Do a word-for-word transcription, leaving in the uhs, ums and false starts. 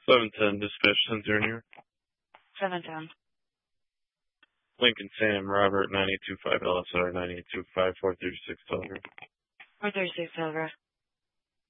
seven ten, dispatch Center New York. seven ten. Lincoln Sam, Robert, nine eight two five L S R, nine eight two five four three six Delaware. four thirty-six, over.